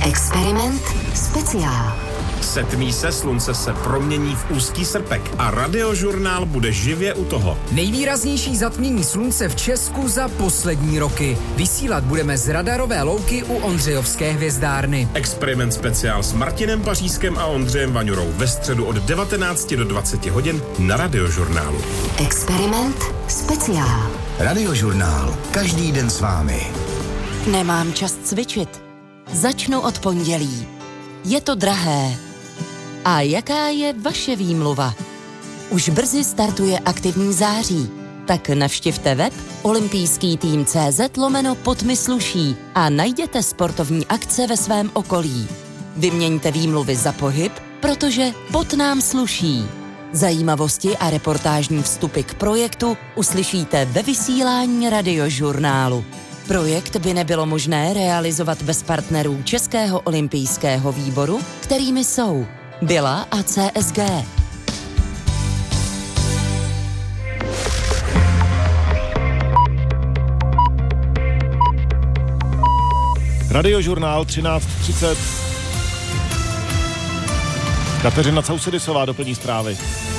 Experiment speciál. Setmí se, slunce se promění v úzký srpek a Radiožurnál bude živě u toho. Nejvýraznější zatmění slunce v Česku za poslední roky. Vysílat budeme z radarové louky u Ondřejovské hvězdárny. Experiment speciál s Martinem Pařískem a Ondřejem Vaňurou ve středu od 19 do 20 hodin na Radiožurnálu. Experiment speciál. Radiožurnál. Každý den s vámi. Nemám čas cvičit. Začnu od pondělí. Je to drahé. A jaká je vaše výmluva? Už brzy startuje aktivní září. Tak navštivte web olympijský-tým.cz/podmysluší a najděte sportovní akce ve svém okolí. Vyměňte výmluvy za pohyb, protože pot nám sluší. Zajímavosti a reportážní vstupy k projektu uslyšíte ve vysílání Radiožurnálu. Projekt by nebylo možné realizovat bez partnerů Českého olympijského výboru, kterými jsou Bila a CSG. Radiožurnál 13:30. Kateřina Causedisová doplní zprávy.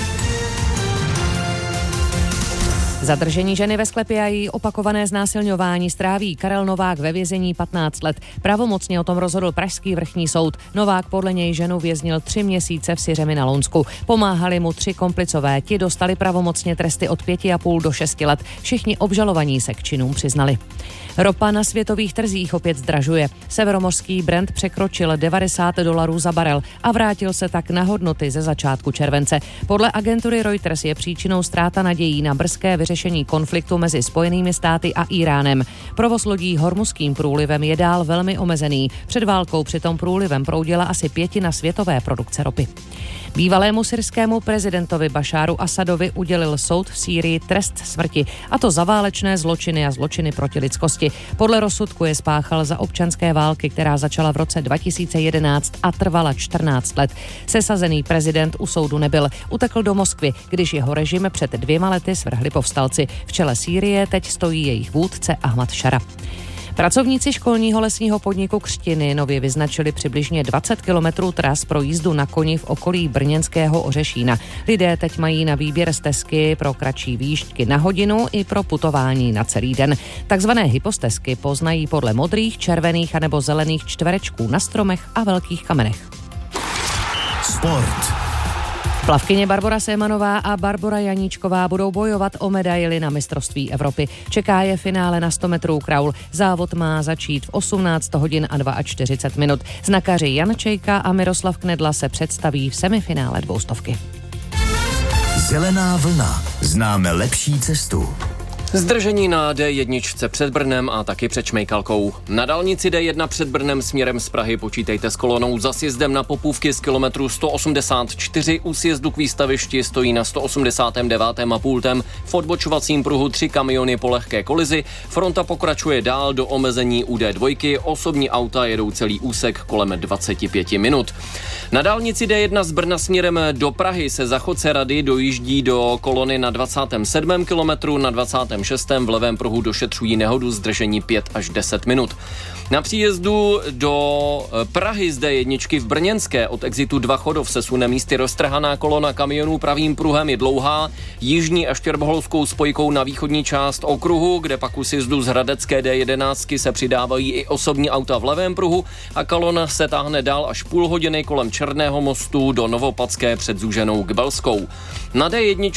Zadržení ženy ve sklepě a její opakované znásilňování stráví Karel Novák ve vězení 15 let. Pravomocně o tom rozhodl pražský vrchní soud. Novák podle něj ženu věznil 3 měsíce v Syřemi na Lounsku. Pomáhali mu 3 komplicové, ti dostali pravomocně tresty od 5,5 do 6 let. Všichni obžalovaní se k činům přiznali. Ropa na světových trzích opět zdražuje. Severomořský Brent překročil $90 za barel a vrátil se tak na hodnoty ze začátku července. Podle agentury Reuters je příčinou ztráta nadějí na brzké vyřešení konfliktu mezi Spojenými státy a Íránem. Provoz lodí Hormuzským průlivem je dál velmi omezený. Před válkou přitom průlivem proudila asi 1/5 světové produkce ropy. Bývalému syrskému prezidentovi Bašáru Asadovi udělil soud v Sýrii trest smrti, a to za válečné zločiny a zločiny proti lidskosti. Podle rozsudku je spáchal za občanské války, která začala v roce 2011 a trvala 14 let. Sesazený prezident u soudu nebyl. Utekl do Moskvy, když jeho režim před 2 lety svrhli povstalci. V čele Sýrie teď stojí jejich vůdce Ahmad Šara. Pracovníci školního lesního podniku Křtiny nově vyznačili přibližně 20 kilometrů tras pro jízdu na koni v okolí brněnského Ořešína. Lidé teď mají na výběr stezky pro kratší výšťky na hodinu i pro putování na celý den. Takzvané hypostezky poznají podle modrých, červených anebo zelených čtverečků na stromech a velkých kamenech. Sport. Plavkyně Barbora Sémanová a Barbora Janíčková budou bojovat o medaili na mistrovství Evropy. Čeká je finále na 100 metrů kraul. Závod má začít v 18 hodin a 42 minut. Znakaři Jan Čejka a Miroslav Knedla se představí v semifinále 200. Zelená vlna. Známe lepší cestu. Zdržení na D1 před Brnem a taky před Šmejkalkou. Na dálnici D1 před Brnem směrem z Prahy počítejte s kolonou za sjezdem na Popůvky z kilometru 184. U sjezdu k výstavišti stojí na 189. a pultem. V odbočovacím pruhu 3 kamiony po lehké kolizi. Fronta pokračuje dál do omezení u D2. Osobní auta jedou celý úsek kolem 25 minut. Na dálnici D1 z Brna směrem do Prahy se za Chodce Rady dojíždí do kolony na 27. kilometru, na 26. v levém pruhu došetřují nehodu, zdržení 5 až 10 minut. Na příjezdu do Prahy z D1 v Brněnské od exitu 2 Chodov se sune místy roztrhaná kolona kamionů pravým pruhem je dlouhá, jižní a štěrboholskou spojkou na východní část okruhu, kde pak u sjezdu z Hradecké D11 se přidávají i osobní auta v levém pruhu a kolona se táhne dál až půl hodiny kolem Černého mostu do Novopadské před Zúženou k Belskou. Na D1